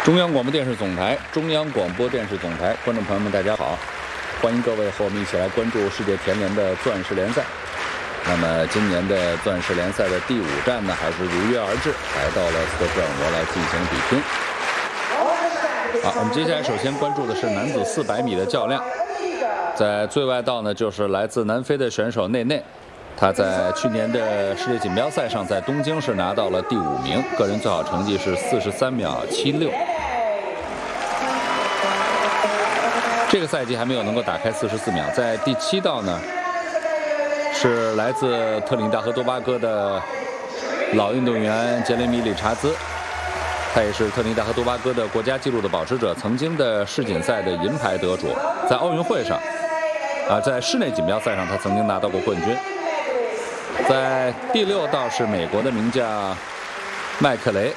中央广播电视总台，中央广播电视总台，观众朋友们，大家好！欢迎各位和我们一起来关注世界田联的钻石联赛。那么，今年的钻石联赛的第5站呢，还是如约而至，来到了斯德哥尔摩来进行比拼。好，我们接下来首先关注的是男子400米的较量，在最外道呢，就是来自南非的选手内内。 他在去年的世界锦标赛上，在东京是拿到了第5名，个人最好成绩是43秒76。这个赛季还没有能够打开44秒。在第7道呢，是来自特立尼达和多巴哥的老运动员杰雷米·理查兹，他也是特立尼达和多巴哥的国家纪录的保持者，曾经的世锦赛的银牌得主，在奥运会上，在室内锦标赛上，他曾经拿到过冠军。 在第6道是美国的名将麦克雷，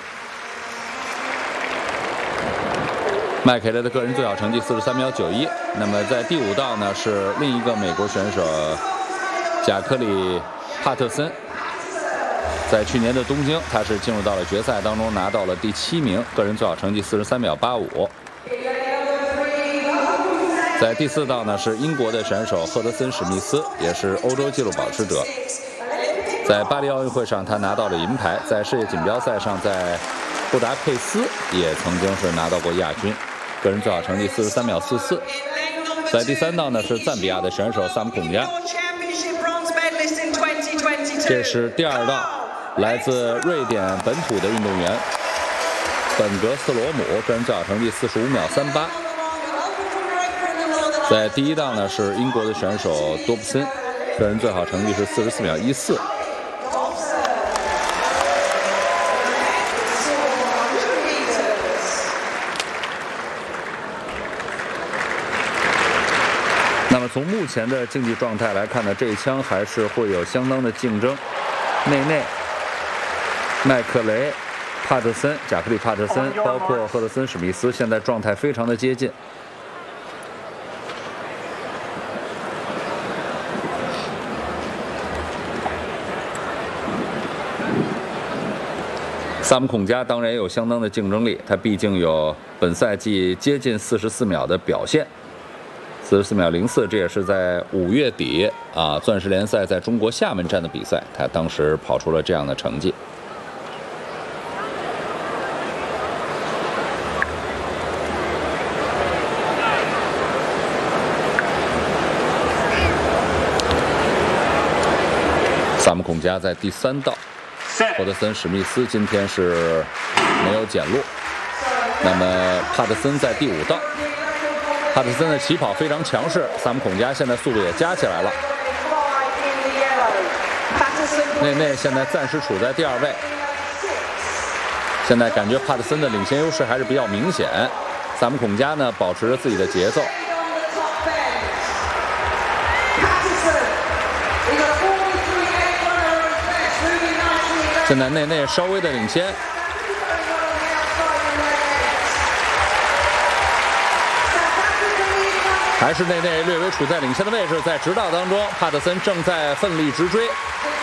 麦克雷的个人最好成绩43秒91。那么在第5道呢是另一个美国选手贾克里帕特森，在去年的东京，他是进入到了决赛当中，拿到了第7名，个人最好成绩43秒85。在第4道呢是英国的选手赫德森史密斯，也是欧洲纪录保持者。 在巴黎奥运会上，他拿到了银牌；在世界锦标赛上，在布达佩斯也曾经是拿到过亚军，个人最好成绩43秒44。在第3道呢，是赞比亚的选手萨姆孔加，这是第2道，来自瑞典本土的运动员本格斯罗姆，个人最好成绩45秒38。在第1道呢，是英国的选手多布森，个人最好成绩是44秒14。 那么从目前的竞技状态来看呢，这一枪还是会有相当的竞争。内内、麦克雷、帕特森、贾克里帕特森，包括赫德森史密斯，现在状态非常的接近。萨姆孔加当然也有相当的竞争力，他毕竟有本赛季接近44秒的表现。 44秒04，这也是在5月底钻石联赛在中国厦门站的比赛，他当时跑出了这样的成绩。萨姆孔加在第3道，霍德森史密斯今天是没有捡路。那么帕特森在第5道。 帕特森的起跑非常强势，萨姆孔加现在速度也加起来了。内内现在暂时处在第2位，现在感觉帕特森的领先优势还是比较明显。萨姆孔加呢保持着自己的节奏。现在内内稍微的领先。 还是内内略微处在领先的位置，在直道当中，帕特森正在奋力直追。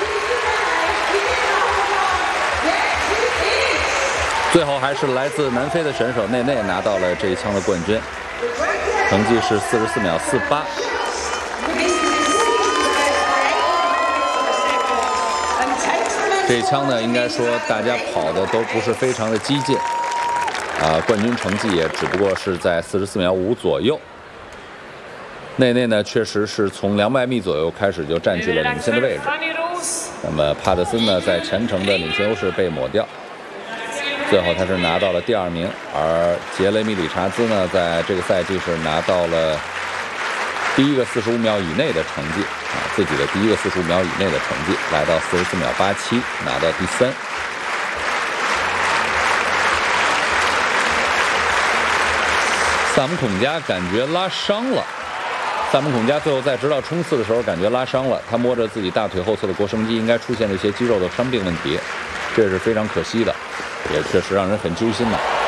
最后还是来自南非的选手内内拿到了这一枪的冠军，成绩是44秒48。这一枪呢，应该说大家跑的都不是非常的激进，冠军成绩也只不过是在44秒5左右。 内内呢，确实是从200米左右开始就占据了领先的位置。那么帕特森呢，在前程的领先优势被抹掉，最后他是拿到了第2名。而杰雷米·理查兹呢，在这个赛季是拿到了第一个45秒以内的成绩自己的第一个45秒以内的成绩，来到44秒87，拿到第3。萨姆孔加感觉拉伤了。 萨姆孔加最后在直道冲刺的时候，感觉拉伤了，他摸着自己大腿后侧的腘绳肌，应该出现了一些肌肉的伤病问题，这是非常可惜的，也确实让人很揪心的。